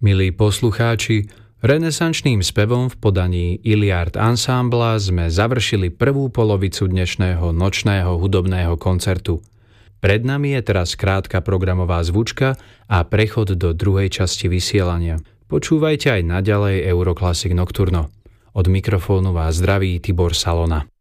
Milí poslucháči, renesančným spevom v podaní Iliard Ensembla sme završili prvú polovicu dnešného nočného hudobného koncertu. Pred nami je teraz krátka programová zvučka a prechod do druhej časti vysielania. Počúvajte aj naďalej Euroclassic Nocturno. Od mikrofónu vás zdraví Tibor Salona.